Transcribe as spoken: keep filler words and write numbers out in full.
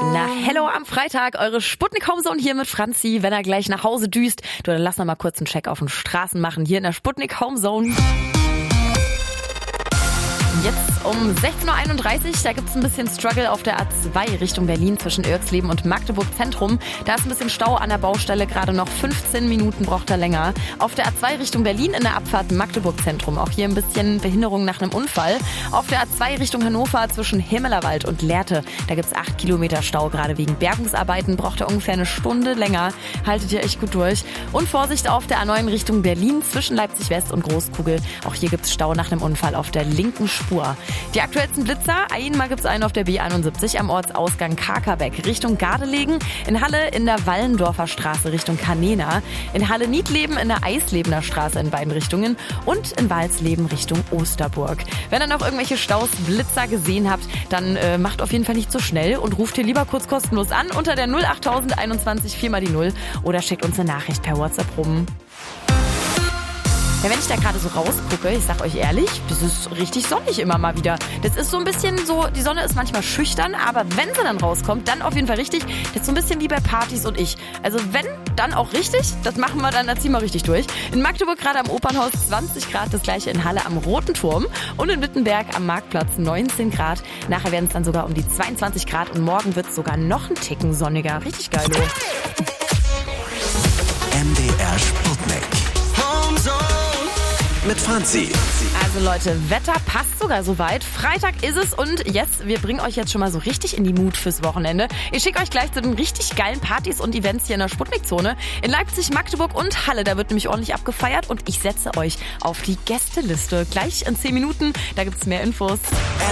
Na, hello am Freitag, eure Sputnik Homezone hier mit Franzi. Wenn er gleich nach Hause düst, du, dann lass noch mal kurz einen Check auf den Straßen machen, hier in der Sputnik Homezone. Jetzt um sechzehn Uhr einunddreißig, da gibt's ein bisschen Struggle auf der A zwei Richtung Berlin zwischen Irksleben und Magdeburg Zentrum. Da ist ein bisschen Stau an der Baustelle, gerade noch fünfzehn Minuten braucht er länger. Auf der A zwei Richtung Berlin in der Abfahrt Magdeburg Zentrum, auch hier ein bisschen Behinderung nach einem Unfall. Auf der A zwei Richtung Hannover zwischen Himmelerwald und Lehrte, da gibt's acht Kilometer Stau, gerade wegen Bergungsarbeiten braucht er ungefähr eine Stunde länger. Haltet ihr echt gut durch. Und Vorsicht auf der A neun Richtung Berlin zwischen Leipzig West und Großkugel. Auch hier gibt's Stau nach einem Unfall auf der linken Spur. Die aktuellsten Blitzer, einmal gibt es einen auf der B einundsiebzig am Ortsausgang Kakerbeck Richtung Gardelegen, in Halle in der Wallendorfer Straße Richtung Kanena, in Halle Niedleben in der Eislebener Straße in beiden Richtungen und in Walsleben Richtung Osterburg. Wenn ihr noch irgendwelche Staus, Blitzer gesehen habt, dann äh, macht auf jeden Fall nicht so schnell und ruft hier lieber kurz kostenlos an unter der null achttausend einundzwanzig vier mal die null oder schickt uns eine Nachricht per WhatsApp rum. Ja, wenn ich da gerade so rausgucke, ich sag euch ehrlich, das ist richtig sonnig immer mal wieder. Das ist so ein bisschen so, die Sonne ist manchmal schüchtern, aber wenn sie dann rauskommt, dann auf jeden Fall richtig. Das ist so ein bisschen wie bei Partys und ich. Also wenn, dann auch richtig. Das machen wir dann, da ziehen wir richtig durch. In Magdeburg gerade am Opernhaus zwanzig Grad, das gleiche in Halle am Roten Turm und in Wittenberg am Marktplatz neunzehn Grad. Nachher werden es dann sogar um die zweiundzwanzig Grad und morgen wird es sogar noch einen Ticken sonniger. Richtig geil, los. M D R Sputnik Homezone mit Franzi. Also Leute, Wetter passt sogar soweit. Freitag ist es und yes, wir bringen euch jetzt schon mal so richtig in die Mut fürs Wochenende. Ich schicke euch gleich zu den richtig geilen Partys und Events hier in der Sputnik-Zone. In Leipzig, Magdeburg und Halle, da wird nämlich ordentlich abgefeiert und ich setze euch auf die Gästeliste. Gleich in zehn Minuten, da gibt's mehr Infos.